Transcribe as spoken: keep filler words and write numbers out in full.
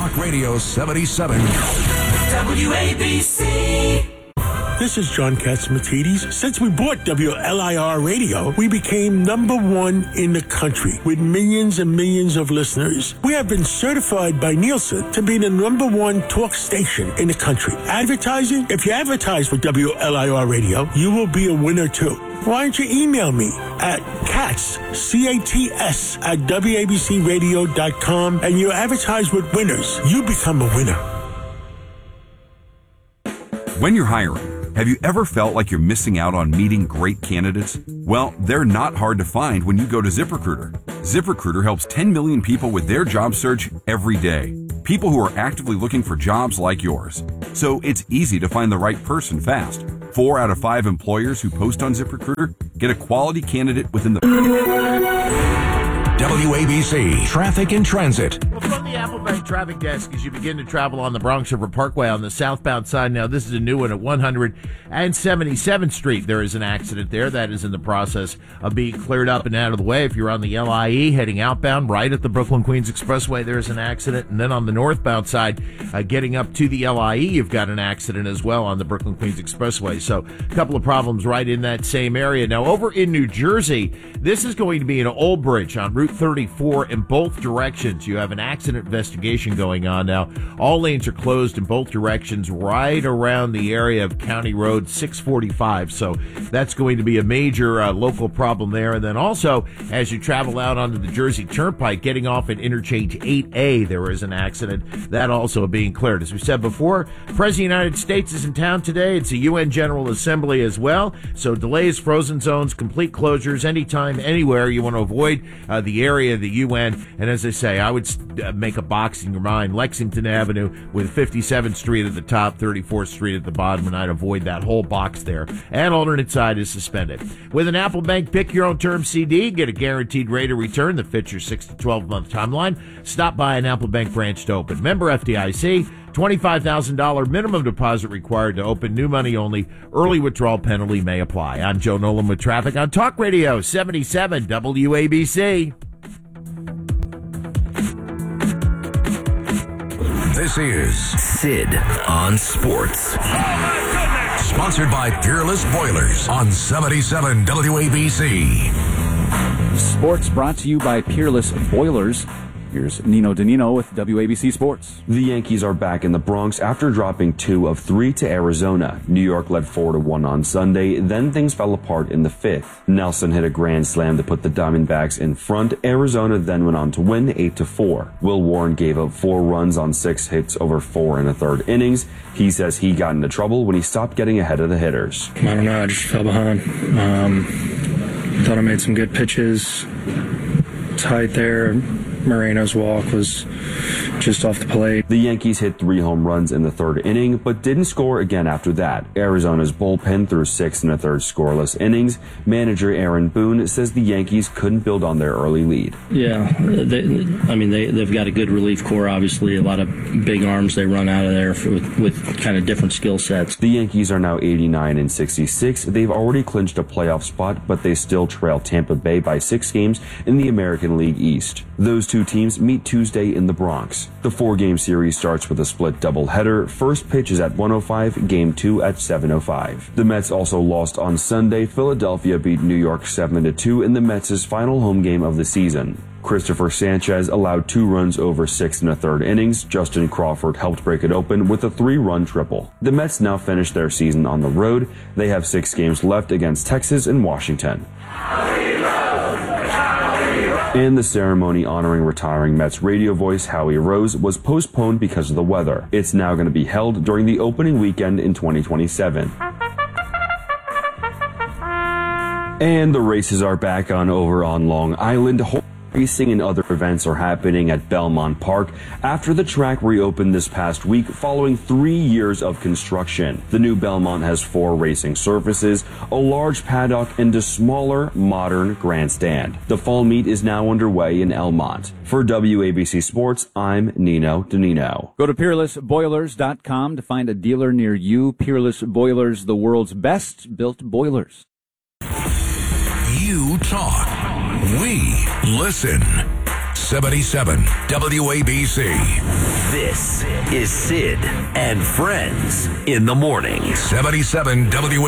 Talk Radio seventy-seven. W A B C. This is John Catsimatidis. Since we bought W L I R Radio, we became number one in the country with millions and millions of listeners. We have been certified by Nielsen to be the number one talk station in the country. Advertising? If you advertise with W L I R Radio, you will be a winner too. Why don't you email me at cats, C A T S, at W A B C radio dot com and you advertise with winners. You become a winner. When you're hiring, have you ever felt like you're missing out on meeting great candidates? Well, they're not hard to find when you go to ZipRecruiter. ZipRecruiter helps ten million people with their job search every day. People who are actively looking for jobs like yours. So it's easy to find the right person fast. Four out of five employers who post on ZipRecruiter get a quality candidate within the... W A B C Traffic and Transit. Well, from the Apple Bank traffic desk, as you begin to travel on the Bronx River Parkway on the southbound side, now this is a new one at one hundred seventy-seventh Street. There is an accident there that is in the process of being cleared up and out of the way. If you're on the L I E heading outbound, right at the Brooklyn-Queens Expressway, there's an accident. And then on the northbound side, uh, getting up to the L I E, you've got an accident as well on the Brooklyn-Queens Expressway. So a couple of problems right in that same area. Now, over in New Jersey, this is going to be in Old Bridge on Route thirty-four in both directions. You have an accident investigation going on now. All lanes are closed in both directions right around the area of County Road six forty-five. So that's going to be a major uh, local problem there. And then also, as you travel out onto the Jersey Turnpike, getting off at interchange eight A, there is an accident. That also being cleared. As we said before, President of the United States is in town today. It's a U N General Assembly as well. So delays, frozen zones, complete closures, anytime, anywhere. You want to avoid uh, the area of the U N. And as I say, I would uh, make a box in your mind. Lexington Avenue with fifty-seventh Street at the top, thirty-fourth Street at the bottom, and I'd avoid that whole box there. And alternate side is suspended. With an Apple Bank Pick Your Own Term C D, get a guaranteed rate of return that fits your six to twelve month timeline. Stop by an Apple Bank branch to open. Member F D I C. twenty-five thousand dollars minimum deposit required to open. New money only. Early withdrawal penalty may apply. I'm Joe Nolan with traffic on Talk Radio seventy-seven W A B C. This is Sid on Sports. Oh my goodness! Sponsored by Peerless Boilers on seventy-seven W A B C. Sports brought to you by Peerless Boilers. Here's Nino Danino with W A B C Sports. The Yankees are back in the Bronx after dropping two of three to Arizona. New York led four to one on Sunday, then things fell apart in the fifth. Nelson hit a grand slam to put the Diamondbacks in front. Arizona then went on to win eight to four. Will Warren gave up four runs on six hits over four and a third innings. He says he got into trouble when he stopped getting ahead of the hitters. I don't know, I just fell behind. Um, thought I made some good pitches. Tight there. Moreno's walk was just off the plate. The Yankees hit three home runs in the third inning, but didn't score again after that. Arizona's bullpen threw six and a third scoreless innings. Manager Aaron Boone says the Yankees couldn't build on their early lead. Yeah, they, I mean, they, they've got a good relief corps, obviously. A lot of big arms they run out of there for, with, with kind of different skill sets. The Yankees are now eighty-nine and sixty-six. They've already clinched a playoff spot, but they still trail Tampa Bay by six games in the American League East. Those two teams meet Tuesday in the Bronx. The four-game series starts with a split doubleheader. First pitch is at one oh five, game two at seven oh five. The Mets also lost on Sunday. Philadelphia beat New York seven to two in the Mets' final home game of the season. Christopher Sanchez allowed two runs over six and a third innings. Justin Crawford helped break it open with a three-run triple. The Mets now finish their season on the road. They have six games left against Texas and Washington. And the ceremony honoring retiring Mets radio voice Howie Rose was postponed because of the weather. It's now going to be held during the opening weekend in twenty twenty-seven. And the races are back on over on Long Island. Racing and other events are happening at Belmont Park after the track reopened this past week following three years of construction. The new Belmont has four racing surfaces, a large paddock, and a smaller, modern grandstand. The fall meet is now underway in Elmont. For W A B C Sports, I'm Nino Danino. Go to peerless boilers dot com to find a dealer near you. Peerless Boilers, the world's best built boilers. You talk. We listen. seventy-seven W A B C. This is Sid and Friends in the morning. seventy-seven W A B C.